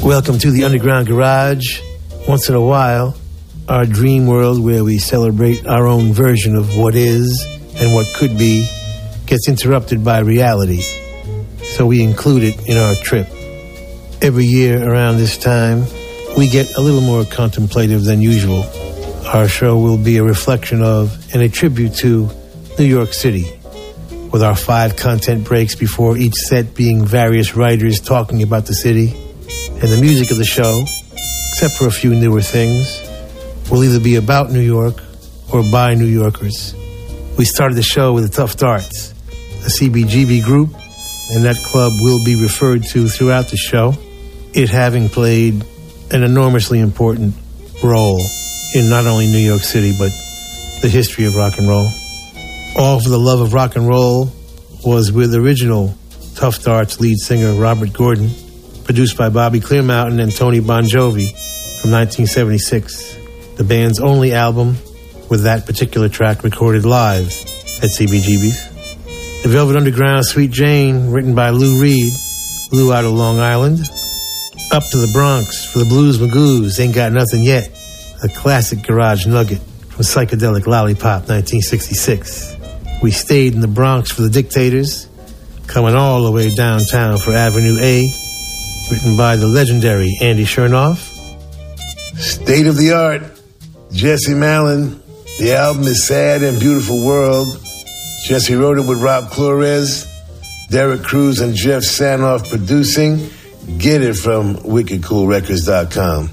Welcome to the Underground Garage. Once in a while, our dream world where we celebrate our own version of what is and what could be gets interrupted by reality. So we include it in our trip. Every year around this time, we get a little more contemplative than usual. Our show will be a reflection of and a tribute to New York City, with our 5 content breaks before each set being various writers talking about the city. And the music of the show, except for a few newer things, will either be about New York or by New Yorkers. We started the show with the Tough Darts, a CBGB group, and that club will be referred to throughout the show, it having played an enormously important role in not only New York City, but the history of rock and roll. All for the Love of Rock and Roll was with original Tough Darts lead singer Robert Gordon, produced by Bobby Clearmountain and Tony Bon Jovi from 1976, the band's only album with that particular track recorded live at CBGB's. The Velvet Underground, Sweet Jane, written by Lou Reed, Lou out of Long Island. Up to the Bronx for the Blues Magoos, Ain't Got Nothing Yet, a classic garage nugget from Psychedelic Lollipop, 1966. We stayed in the Bronx for the Dictators, coming all the way downtown for Avenue A, written by the legendary Andy Chernoff. State of the Art, Jesse Malin. The album is Sad and Beautiful World. Jesse wrote it with Rob Flores, Derek Cruz, and Jeff Sanoff producing. Get it from wickedcoolrecords.com.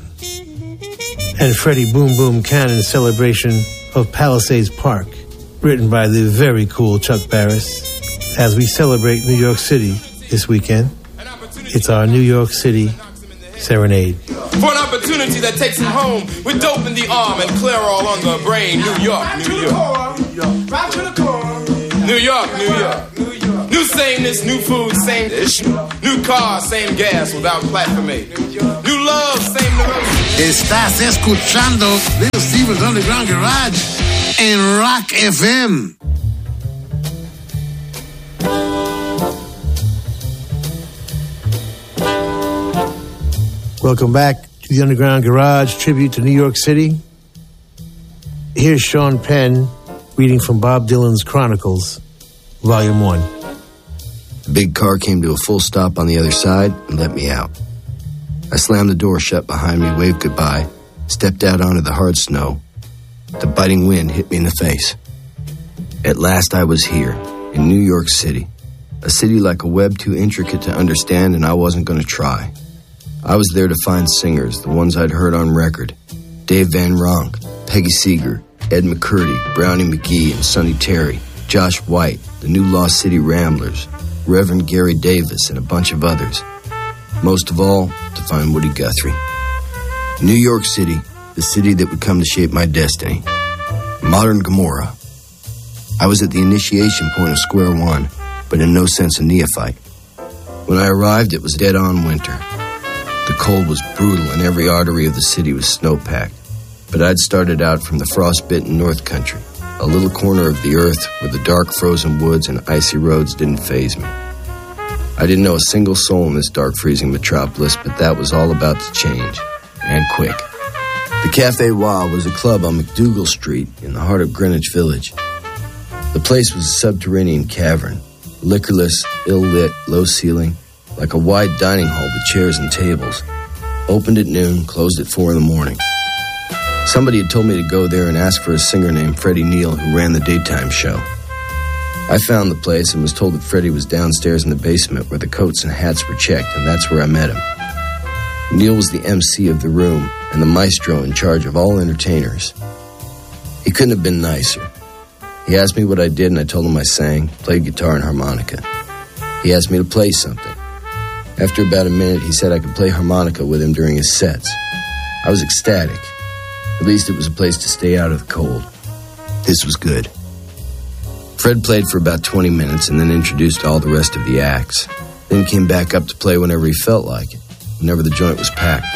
And Freddie Boom Boom Cannon's celebration of Palisades Park, written by the very cool Chuck Barris, as we celebrate New York City this weekend. It's our New York City Serenade. For an opportunity that takes him home with dope in the arm and clear all on the brain. New York, New York. Right to the core. New York, New York. New sameness, new food, same dish. New car, same gas without platformate. New love, same neurosis. Estás escuchando Little Steven's Underground Garage en Rock FM. Welcome back to the Underground Garage, tribute to New York City. Here's Sean Penn reading from Bob Dylan's Chronicles, Volume 1. The big car came to a full stop on the other side and let me out. I slammed the door shut behind me, waved goodbye, stepped out onto the hard snow. The biting wind hit me in the face. At last I was here, in New York City, a city like a web too intricate to understand, and I wasn't going to try. I was there to find singers, the ones I'd heard on record. Dave Van Ronk, Peggy Seeger, Ed McCurdy, Brownie McGee, and Sonny Terry, Josh White, the new Lost City Ramblers, Reverend Gary Davis, and a bunch of others. Most of all, to find Woody Guthrie. New York City, the city that would come to shape my destiny. Modern Gomorrah. I was at the initiation point of square one, but in no sense a neophyte. When I arrived, it was dead-on winter. The cold was brutal and every artery of the city was snow-packed. But I'd started out from the frost-bitten North Country, a little corner of the earth where the dark frozen woods and icy roads didn't faze me. I didn't know a single soul in this dark freezing metropolis, but that was all about to change, and quick. The Café Wa was a club on McDougal Street in the heart of Greenwich Village. The place was a subterranean cavern, liquorless, ill-lit, low-ceiling, like a wide dining hall with chairs and tables. Opened at noon, closed at 4 a.m. Somebody had told me to go there and ask for a singer named Freddie Neal who ran the daytime show. I found the place and was told that Freddie was downstairs in the basement where the coats and hats were checked, and that's where I met him. Neal was the MC of the room and the maestro in charge of all entertainers. He couldn't have been nicer. He asked me what I did, and I told him I sang, played guitar and harmonica. He asked me to play something. After about a minute, he said I could play harmonica with him during his sets. I was ecstatic. At least it was a place to stay out of the cold. This was good. Fred played for about 20 minutes and then introduced all the rest of the acts. Then came back up to play whenever he felt like it, whenever the joint was packed.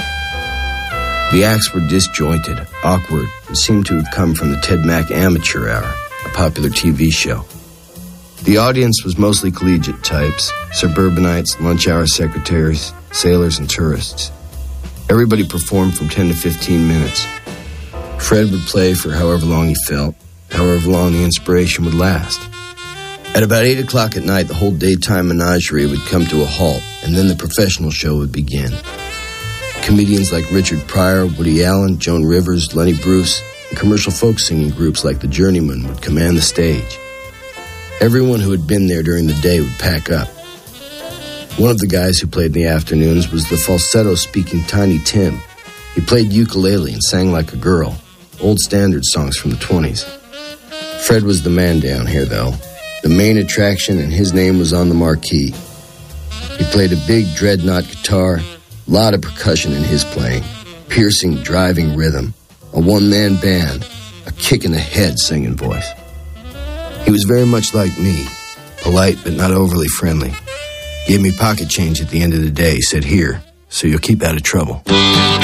The acts were disjointed, awkward, and seemed to have come from the Ted Mack Amateur Hour, a popular TV show. The audience was mostly collegiate types, suburbanites, lunch hour secretaries, sailors, and tourists. Everybody performed from 10 to 15 minutes. Fred would play for however long he felt, however long the inspiration would last. At about 8 o'clock at night, the whole daytime menagerie would come to a halt, and then the professional show would begin. Comedians like Richard Pryor, Woody Allen, Joan Rivers, Lenny Bruce, and commercial folk singing groups like the Journeymen would command the stage. Everyone who had been there during the day would pack up. One of the guys who played in the afternoons was the falsetto-speaking Tiny Tim. He played ukulele and sang like a girl, old standard songs from the 20s. Fred was the man down here, though, the main attraction, and his name was on the marquee. He played a big dreadnought guitar, a lot of percussion in his playing, piercing, driving rhythm, a one-man band, a kick-in-the-head singing voice. He was very much like me, polite but not overly friendly. Gave me pocket change at the end of the day, said, "Here, so you'll keep out of trouble."